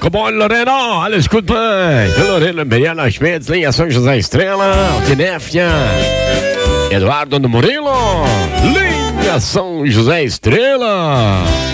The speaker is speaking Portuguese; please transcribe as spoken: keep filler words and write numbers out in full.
Come on, Lorena, alles gut bem. Lorena, Mariana Schmitz, linha São José Estrela, Altinéfia, Eduardo no Murilo, linha São José Estrela.